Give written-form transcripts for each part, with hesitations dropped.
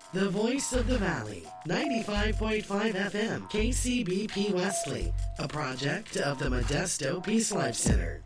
The Voice of the Valley, 95.5 FM, KCBP Wesley, a project of the Modesto Peace Life Center.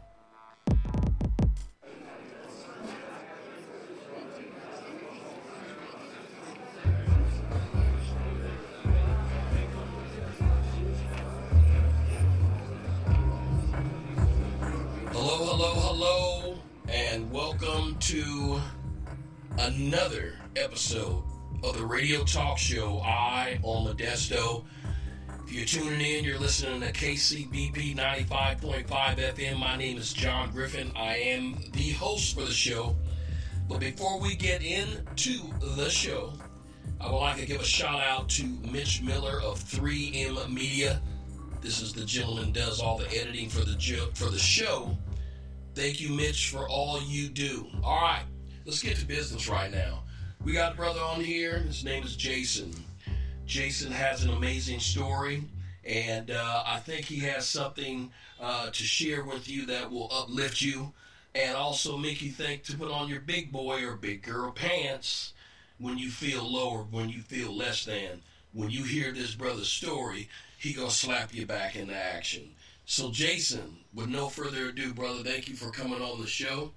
Hello, and welcome to another episode of the radio talk show, Eye on Modesto. If you're tuning in, you're listening to KCBP 95.5 FM. My name is John Griffin. I am the host for the show. But before we get into the show, I would like to give a shout out to Mitch Miller of 3M Media. This is the gentleman who does all the editing for the show. Thank you, Mitch, for all you do. All right, let's get to business right now. We got a brother on here. His name is Jason. Jason has an amazing story, and I think he has something to share with you that will uplift you and also make you think to put on your big boy or big girl pants when you feel low or when you feel less than. When you hear this brother's story, he gonna slap you back into action. So, Jason, with no further ado, brother, thank you for coming on the show.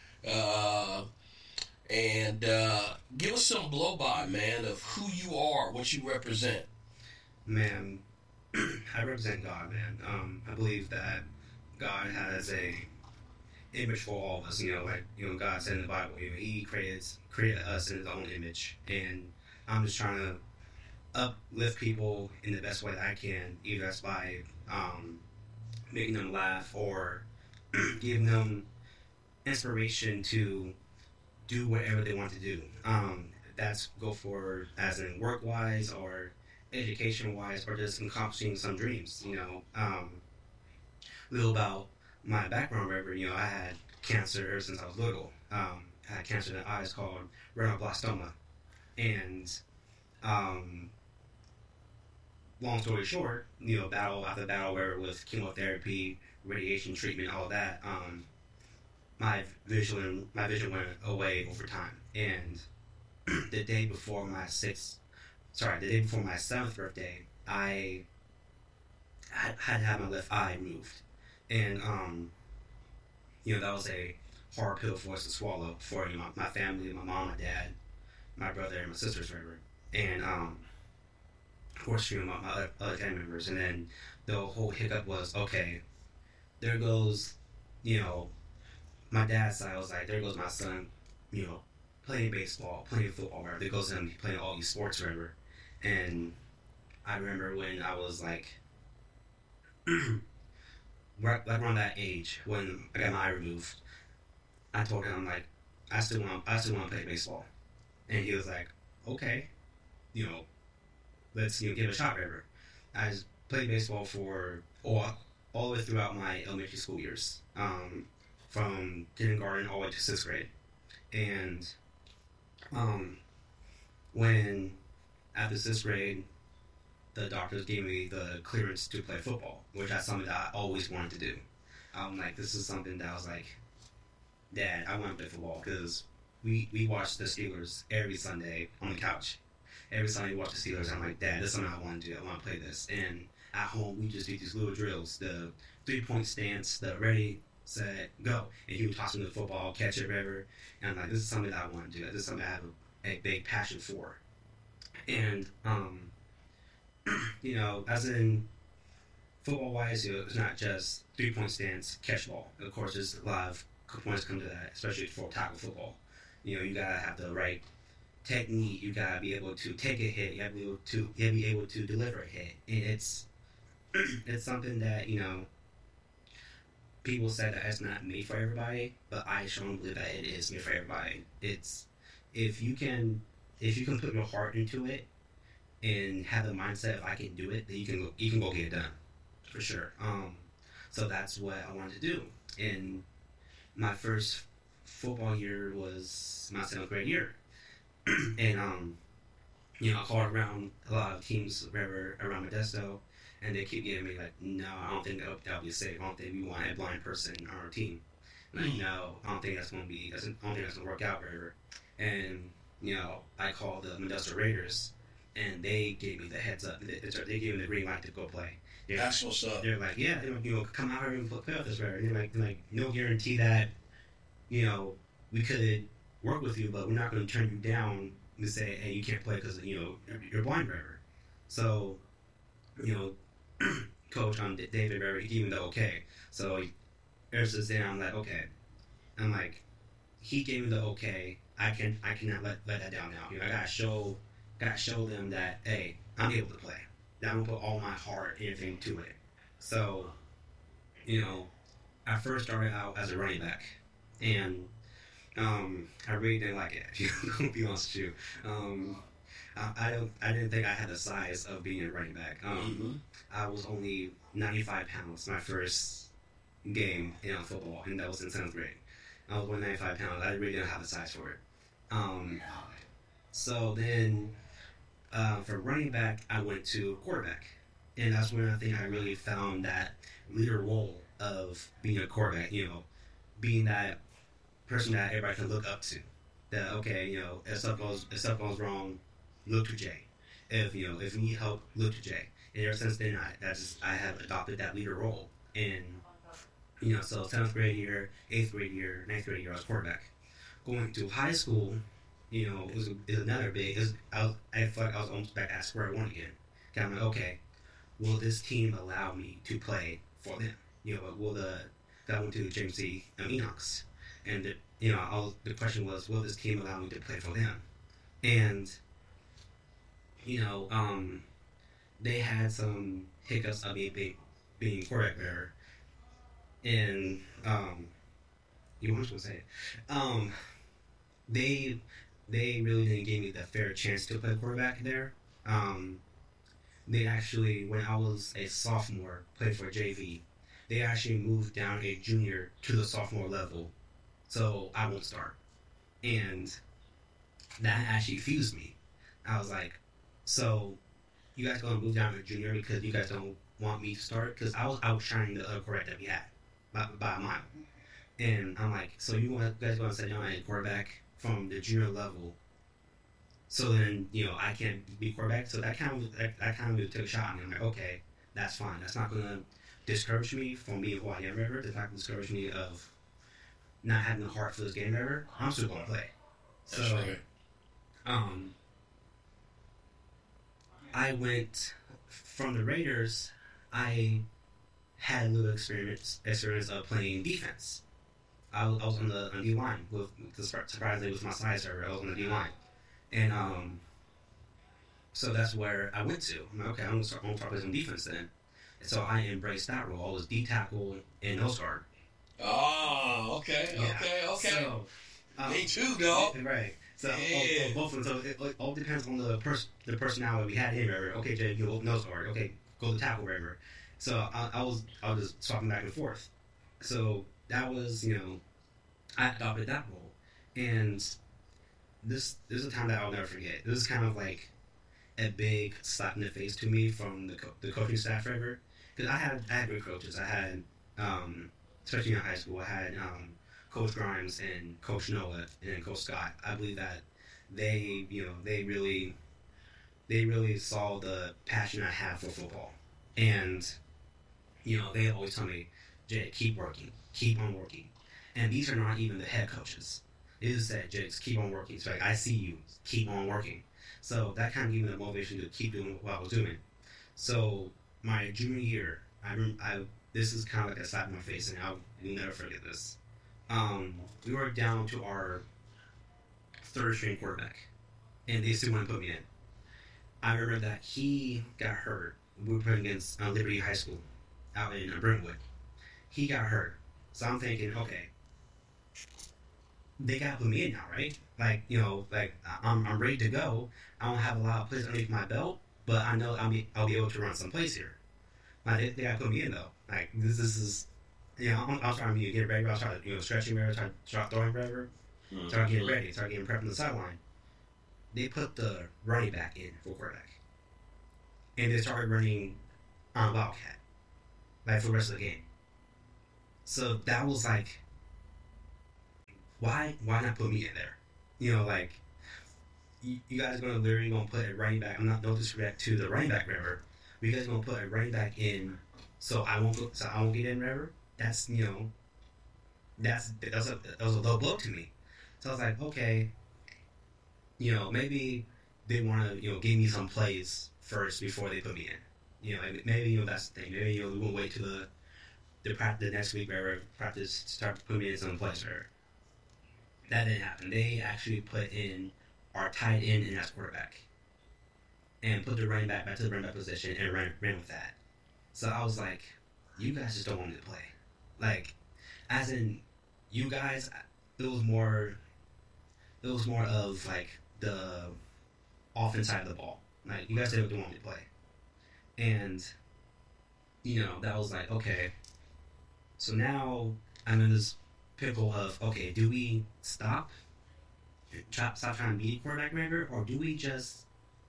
And give us some blow-by, man, of who you are, what you represent. Man, I represent God, man. I believe that God has a image for all of us. God said in the Bible, He created us in His own image, and I'm just trying to uplift people in the best way that I can, either that's by making them laugh or giving them inspiration to do whatever they want to do. That's go for as in work-wise or education-wise or just accomplishing some dreams. A little about my background, wherever, I had cancer ever since I was little. I had cancer in the eyes called retinoblastoma. And long story short, battle after battle, where with chemotherapy, radiation treatment, all that, my vision went away over time. And the day before my 7th birthday, I had my left eye removed, and that was a hard pill for us to swallow for my family, my mom, my dad, my brother, and my sisters, forever, and of course, my other family members. And then the whole hiccup was, okay, there goes, my dad's side. I was like, there goes my son, playing baseball, playing football, wherever. There goes him playing all these sports, wherever. And I remember when I was like, around that age, when I got my eye removed, I told him, like, I still want to play baseball. And he was like, okay, let's give it a shot, whatever. I played baseball for all the way throughout my elementary school years, from kindergarten all the way to 6th grade. And when after 6th grade, the doctors gave me the clearance to play football, which is something that I always wanted to do. I'm like, this is something that I was like, Dad, I want to play football, because we watch the Steelers every Sunday on the couch. Every Sunday we watch the Steelers. I'm like, Dad, this is something I want to do. I want to play this. And at home, we just do these little drills. The 3-point stance, the ready, set, go. And he would toss me the football, catch it, whatever. And I'm like, this is something that I want to do. This is something I have a big passion for. And, as in football-wise, it's not just 3-point stance, catch ball. Of course, there's a lot of points come to that, especially for tackle football. You got to have the right technique, you gotta be able to take a hit, you gotta be able to deliver a hit. And it's something that, people say that it's not made for everybody, but I strongly believe that it is made for everybody. It's if you can put your heart into it and have the mindset, if I can do it, then you can go get it done. For sure. So that's what I wanted to do. And my first football year was my 7th grade year. And I called around a lot of teams around Modesto, and they keep giving me like, no, I don't think that'll be safe. I don't think we want a blind person on our team. Like, no, I don't think that's gonna work out, whatever. And I called the Modesto Raiders, and they gave me the heads up. They gave me the green light to go play. That's what's up. They're like, yeah, come out here and play with us, right? And like, no guarantee that, we could work with you, but we're not going to turn you down and say, hey, you can't play because, you're blind, forever. So, Coach David Barber, he gave me the okay. So ever since then, I'm like, okay. I'm like, he gave me the okay. I cannot let that down now. I gotta show them that, hey, I'm able to play. That I'm gonna put all my heart and everything to it. So, I first started out as a running back, and I really didn't like it. If I'm be honest with you, I didn't think I had the size of being a running back. I was only 95 pounds my first game in football, and that was in 7th grade. I was 195 pounds. I really didn't have the size for it. So then, for running back, I went to quarterback, and that's when I think I really found that leader role of being a quarterback. Being that person that everybody can look up to. That okay, if stuff goes wrong, look to Jay. If you need help, look to Jay. And ever since then, I have adopted that leader role. And so 7th grade year, 8th grade year, 9th grade year, I was quarterback. Going to high school, it was another big. I felt like I was almost back at square one again. I'm like, okay, will this team allow me to play for them? I went to James C. Enochs, and the question was, will this team allow me to play for them? And they had some hiccups of me being quarterback there, and you want to say it. They really didn't give me the fair chance to play quarterback there. They actually, when I was a sophomore, played for JV. They actually moved down a junior to the sophomore level, so I won't start. And that actually fused me. I was like, so you guys gonna move down to junior because you guys don't want me to start? Because I was outshining the other quarterback that we had by a mile. And I'm like, so you guys gonna sit down at quarterback from the junior level? So then I can't be quarterback. So that kind of took a shot at me. I'm like, okay, that's fine. That's not gonna discourage me from being who I am ever. That's not gonna discourage me of not having the heart for this game ever. I'm still gonna play. That's so, right. I went from the Raiders. I had a little experience of playing defense. I was on the D line surprisingly with my size server. I was on the D line, and so that's where I went to. I'm like, okay, I'm gonna start playing some defense then. And so I embraced that role. I was D tackle and nose guard. Oh, okay, yeah. Okay. So, me too, dog. Right. So yeah. both of them. So it all depends on the personality we had in there. Okay, Jay, you go nose guard. Okay, go to tackle, wherever. So I was just swapping back and forth. So that was I adopted that role, and this is a time that I'll never forget. This is kind of like a big slap in the face to me from the coaching staff forever, because I had great coaches. I had especially in high school, I had Coach Grimes and Coach Noah and Coach Scott. I believe that they really saw the passion I have for football, and they always tell me, Jay, keep working, keep on working. And these are not even the head coaches. They just said, Jay, just keep on working. So like, I see you, keep on working. So that kind of gave me the motivation to keep doing what I was doing. So my junior year, this is kind of like a slap in my face, and I'll never forget this. We were down to our third string quarterback, and they still want to put me in. I remember that he got hurt. We were playing against Liberty High School out in Brentwood. He got hurt. So I'm thinking, okay, they got to put me in now, right? I'm ready to go. I don't have a lot of plays underneath my belt, but I know I'll be able to run some plays here. Like, they got to put me in, though. Like, this is, I'm trying to get ready. I was trying to, stretching ready, trying to start throwing forever. Start getting ready, start getting prepped on the sideline. They put the running back in for quarterback. And they started running on Wildcat, for the rest of the game. So that was like, why not put me in there? you guys are gonna literally gonna put a running back. I'm not no disrespect to the running back, whatever. But you guys are gonna put a running back in, so I won't get in, whatever. That's that was a low blow to me. So I was like, okay, maybe they want to give me some plays first before they put me in. Maybe that's the thing. Maybe we won't wait till the next week, whatever, practice start putting me in some plays, whatever. That didn't happen. They actually put in our tight end and as quarterback, and put the running back to the running back position and ran with that. So I was like, you guys just don't want me to play. Like, as in, you guys, it was more of like the offense side of the ball. Like, you guys didn't want me to play. And, that was like, okay. So now I'm in this pickle of, okay, do we stop trying to beat quarterback record, or do we just,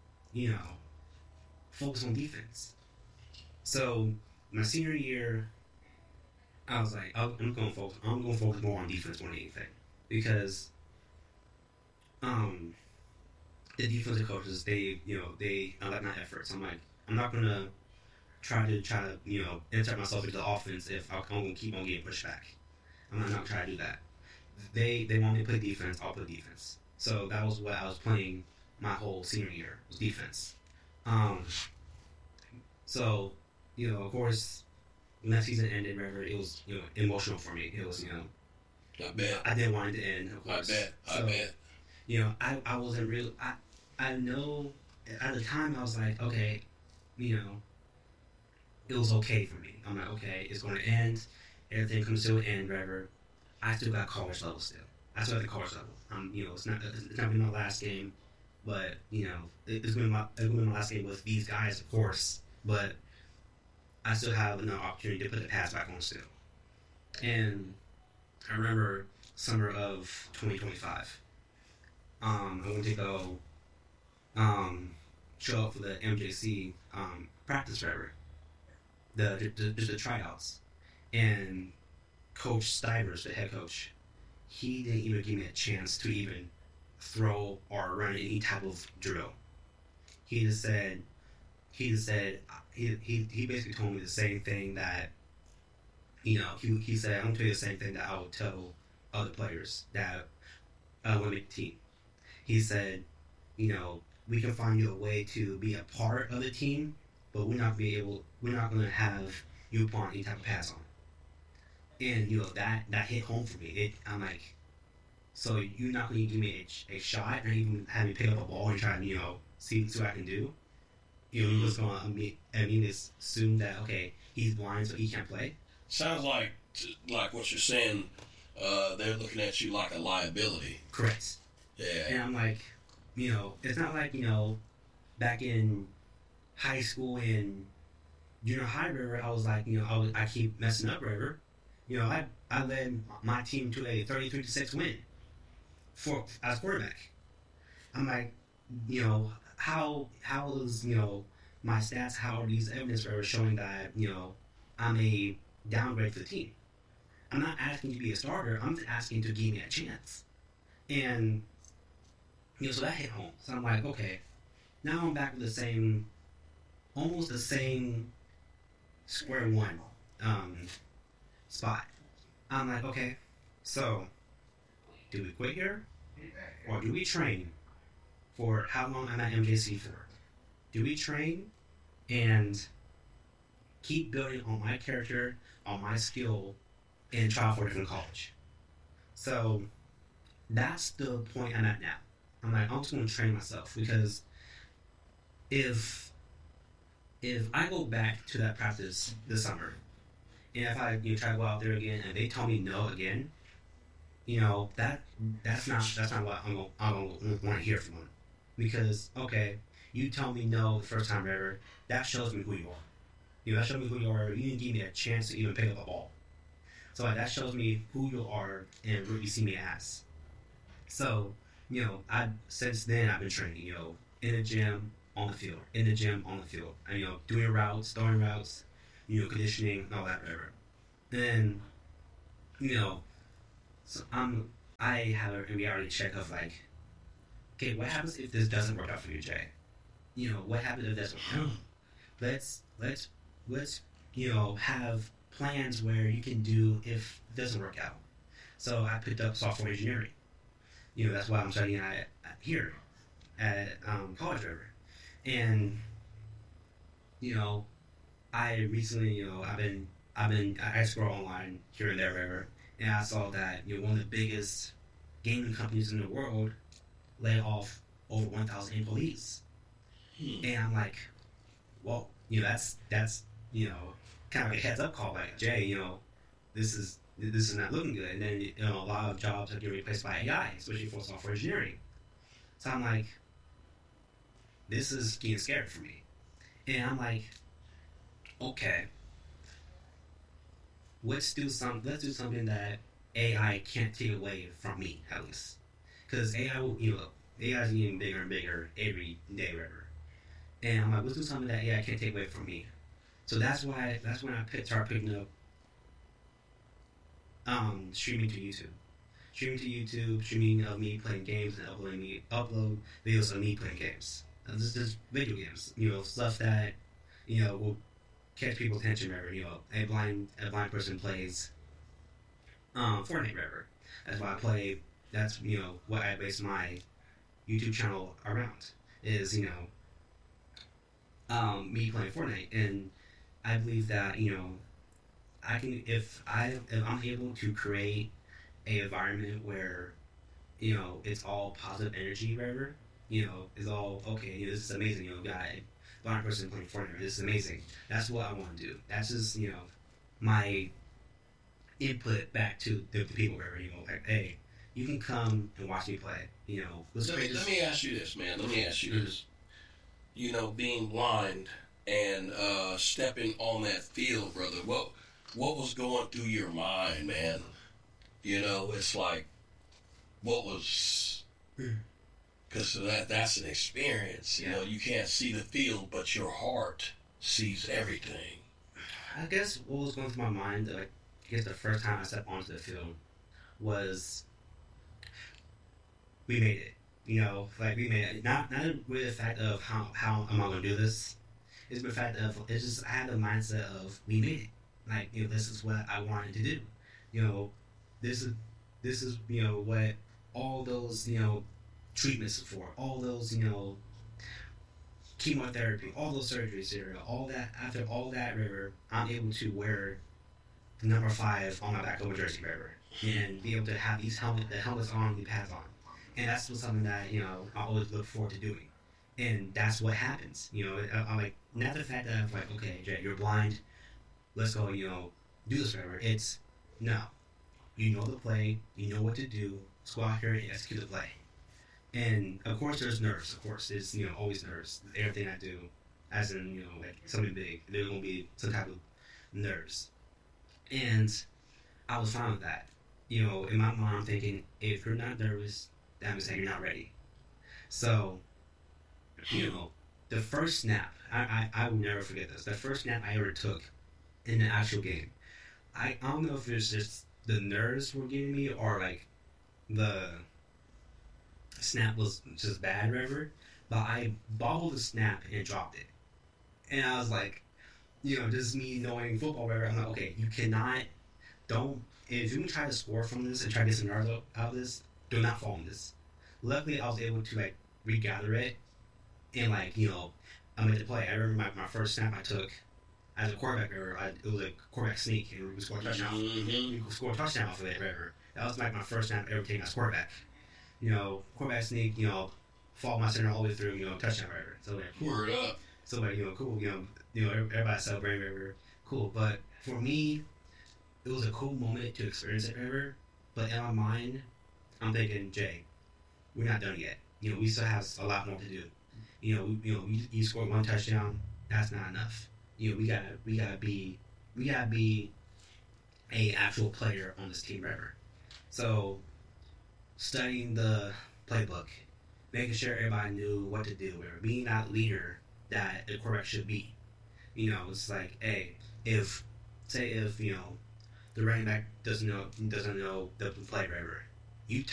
focus on defense? So my senior year, I was like, I'm going to focus more on defense more than anything, because the defensive coaches, they like my efforts. I'm like, I'm not going to try to insert myself into the offense if I'm going to keep on getting pushed back. I'm not going to try to do that. They want me to play defense, I'll play defense. So that was what I was playing my whole senior year, was defense. So, of course, when that season ended, it was, emotional for me. It was, I bet. I didn't want it to end, of course. I bet. I wasn't real. I know at the time I was like, okay, it was okay for me. I'm like, okay, it's going to end. Everything comes to an end, whatever. I still got college level still. I still at the college level. It's not been my last game, but it's been my last game with these guys, of course. But I still have another opportunity to put the pads back on still. And I remember summer of 2025. I went to go show up for the MJC practice forever, the tryouts, and Coach Stivers, the head coach, he didn't even give me a chance to even throw or run any type of drill. He basically told me the same thing that, he said, I'm going to tell you the same thing that I would tell other players that want to make the team. He said, we can find you a way to be a part of the team, but we're not going to have you put on any type of pass on. And, that hit home for me. I'm like, so you're not going to give me a shot and even have me pick up a ball and try to, see what I can do? You're just going to assume that, okay, he's blind so he can't play? Sounds like what you're saying, they're looking at you like a liability. Correct. Yeah. And I'm like, it's not like, back in high school and junior high, I was like, I keep messing up, whatever. I led my team to a 33-6 win as quarterback. I'm like, how is, my stats, how are these evidence whatever showing that, I'm a downgrade for the team? I'm not asking to be a starter. I'm asking to give me a chance. And, so that hit home. So I'm like, okay, now I'm back with almost the same square one spot. I'm like, okay, so do we quit here? Or do we train for how long I'm at MJC for? Do we train and keep building on my character, on my skill, and try for a different college? So that's the point I'm at now. I'm like, I'm just going to train myself, because if I go back to that practice this summer, and if I try to go out there again and they tell me no again, that's not what I'm gonna want to hear from them. Because, okay, you tell me no the first time ever, that shows me who you are. That shows me who you are. You didn't give me a chance to even pick up a ball. So that shows me who you are and what you see me as. So, since then I've been training, in the gym, on the field, in the gym, on the field, and, doing routes, throwing routes, conditioning, and all that, whatever. Then, so I have a reality check of like, okay, what happens if this doesn't work out for you, Jay? What happens if this doesn't work out? Let's have plans where you can do if it doesn't work out. So I picked up software engineering. That's why I'm studying here at College River. And I recently, I scroll online here and there, wherever, and I saw that one of the biggest gaming companies in the world laid off over 1,000 employees. And I'm like, whoa, that's kind of like a heads up call, like, Jay, this is not looking good. And then a lot of jobs are getting replaced by AI, especially for software engineering. So I'm like, this is getting scary for me. And I'm like, okay, let's do something that AI can't take away from me, at least, because AI is getting bigger and bigger every day, whatever. And I'm like, let's do something that AI can't take away from me. So that's when I started picking up streaming to YouTube, streaming of me playing games and upload videos of me playing games. This is video games, stuff that will catch people's attention. Whatever, a blind person plays Fortnite, whatever. That's why I play. That's what I base my YouTube channel around is me playing Fortnite, and I believe that I can if I'm able to create a environment where it's all positive energy, whatever, it's all okay. This is amazing. Got a blind person playing Fortnite. This is amazing. That's what I want to do. That's just my input back to the people, whatever. Like, hey, you can come and watch me play. Let me ask you this, man. This. Being blind and stepping on that field, brother. What was going through your mind, man? It's like, what was... Because that's an experience. You can't see the field, but your heart sees everything. I guess what was going through my mind, I guess the first time I stepped onto the field was we made it. We made it. Not with the fact of how am I going to do this. It's the fact of, it's just, I had the mindset of we made it. This is what I wanted to do. This is what all those treatments are for. All those chemotherapy, all those surgeries, all that. After all that, river, I'm able to wear the number 5 on my back of a jersey, river, and be able to have the helmets on, the pads on. And that's something that I always look forward to doing, and that's what happens. I'm like, not the fact that I'm like, okay, Jay, you're blind, let's go, do this, whatever. It's no, the play, what to do, let's go out here and execute the play. And of course, there's nerves. Of course, there's always nerves. Everything I do, as in like something big, there's gonna be some type of nerves. And I was fine with that. In my mind, I'm thinking, if you're not nervous, that means that you're not ready. So, the first snap, I will never forget this. The first snap I ever took in an actual game, I don't know if it's just the nerves were getting me or like the snap was just bad, whatever. But I bobbled the snap and dropped it, and I was like, just me knowing football, whatever. I'm like, okay, you cannot, if you try to score from this and try to get some yards out of this, do not fall in this. Luckily, I was able to regather it, and I made the play. I remember my first snap I took as a quarterback. It was a quarterback sneak, and we scored a touchdown. We scored a touchdown off of it. Whatever. That was my first snap ever taken as quarterback. Quarterback sneak. Follow my center all the way through. Touchdown. Whatever. So cool. Word up. So cool. Everybody celebrating. Whatever. Cool. But for me, it was a cool moment to experience it. Whatever. But in my mind, I'm thinking, Jay, we're not done yet. We still have a lot more to do. You scored 1 touchdown. That's not enough. We gotta be a actual player on this team, forever. So, studying the playbook, making sure everybody knew what to do, or being that leader that the quarterback should be. It's like, hey, if the running back doesn't know the play, whatever,